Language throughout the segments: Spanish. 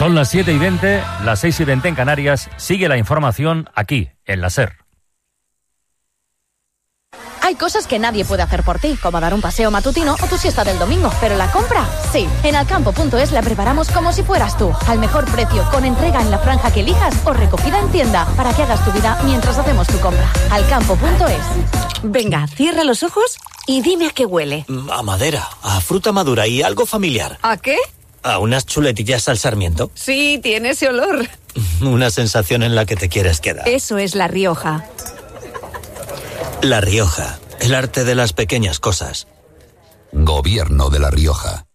Son las 7:20, las 6:20 en Canarias. Sigue la información aquí, en la SER. Hay cosas que nadie puede hacer por ti, como dar un paseo matutino o tu siesta del domingo, pero la compra, sí. En Alcampo.es la preparamos como si fueras tú, al mejor precio, con entrega en la franja que elijas o recogida en tienda, para que hagas tu vida mientras hacemos tu compra. Alcampo.es. Venga, cierra los ojos y dime a qué huele. A madera, a fruta madura y algo familiar. ¿A qué? A unas chuletillas al sarmiento. Sí, tiene ese olor. Una sensación en la que te quieres quedar. Eso es La Rioja. La Rioja, el arte de las pequeñas cosas. Gobierno de La Rioja.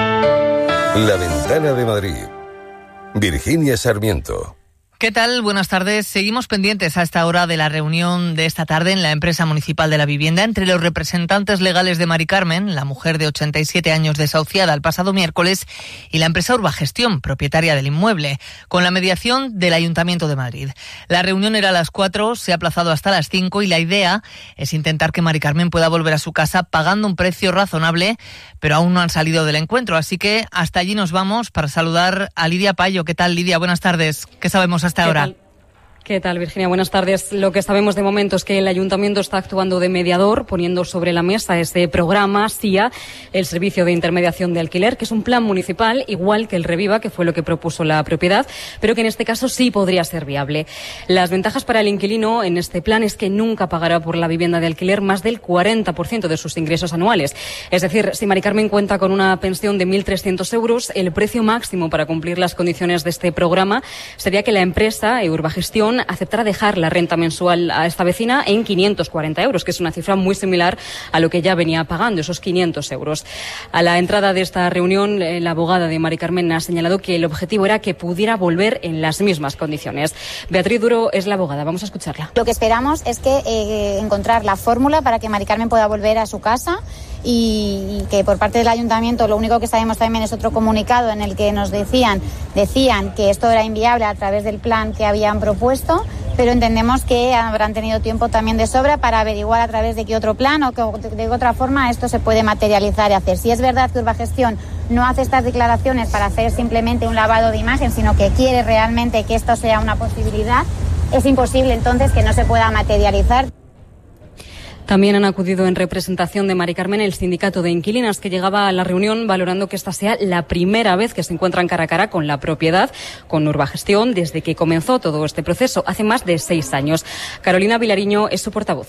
La Ventana de Madrid. Virginia Sarmiento. ¿Qué tal? Buenas tardes. Seguimos pendientes a esta hora de la reunión de esta tarde en la empresa municipal de la vivienda entre los representantes legales de Mari Carmen, la mujer de 87 años desahuciada el pasado miércoles, y la empresa Urbagestión, propietaria del inmueble, con la mediación del Ayuntamiento de Madrid. La reunión era a las 4, se ha aplazado hasta las 5 y la idea es intentar que Mari Carmen pueda volver a su casa pagando un precio razonable, pero aún no han salido del encuentro. Así que hasta allí nos vamos para saludar a Lidia Payo. ¿Qué tal, Lidia? Buenas tardes. ¿Qué sabemos hasta ahora? ¿Qué tal, Virginia? Buenas tardes. Lo que sabemos de momento es que el Ayuntamiento está actuando de mediador, poniendo sobre la mesa este programa SIA, el Servicio de Intermediación de Alquiler, que es un plan municipal, igual que el Reviva, que fue lo que propuso la propiedad, pero que en este caso sí podría ser viable. Las ventajas para el inquilino en este plan es que nunca pagará por la vivienda de alquiler más del 40% de sus ingresos anuales. Es decir, si Mari Carmen cuenta con una pensión de 1.300 euros, el precio máximo para cumplir las condiciones de este programa sería que la empresa Urbagestión aceptará dejar la renta mensual a esta vecina en 540 euros, que es una cifra muy similar a lo que ya venía pagando, esos 500 euros. A la entrada de esta reunión, la abogada de Mari Carmen ha señalado que el objetivo era que pudiera volver en las mismas condiciones. Beatriz Duro es la abogada, vamos a escucharla. Lo que esperamos es que encontrar la fórmula para que Mari Carmen pueda volver a su casa y que por parte del Ayuntamiento lo único que sabemos también es otro comunicado en el que nos decían que esto era inviable a través del plan que habían propuesto, pero entendemos que habrán tenido tiempo también de sobra para averiguar a través de qué otro plan o de qué otra forma esto se puede materializar y hacer. Si es verdad que Urbagestión no hace estas declaraciones para hacer simplemente un lavado de imagen, sino que quiere realmente que esto sea una posibilidad, es imposible entonces que no se pueda materializar. También han acudido en representación de Mari Carmen el sindicato de inquilinas, que llegaba a la reunión valorando que esta sea la primera vez que se encuentran cara a cara con la propiedad, con Urbagestión, desde que comenzó todo este proceso hace más de 6 años. Carolina Vilariño es su portavoz.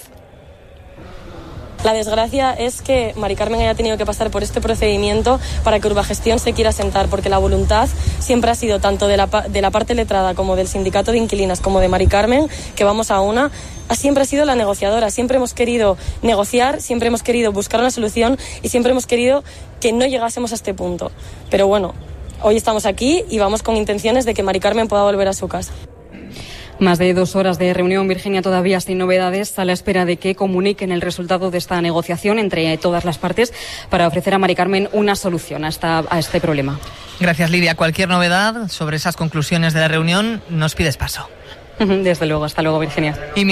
La desgracia es que Mari Carmen haya tenido que pasar por este procedimiento para que Urbagestión se quiera sentar, porque la voluntad siempre ha sido tanto de la parte letrada como del sindicato de inquilinas como de Mari Carmen, que vamos a una, siempre ha sido la negociadora. Siempre hemos querido negociar, siempre hemos querido buscar una solución y siempre hemos querido que no llegásemos a este punto. Pero bueno, hoy estamos aquí y vamos con intenciones de que Mari Carmen pueda volver a su casa. Más de 2 horas de reunión, Virginia, todavía sin novedades, a la espera de que comuniquen el resultado de esta negociación entre todas las partes para ofrecer a Mari Carmen una solución a este problema. Gracias, Lidia. Cualquier novedad sobre esas conclusiones de la reunión, nos pides paso. Desde luego. Hasta luego, Virginia.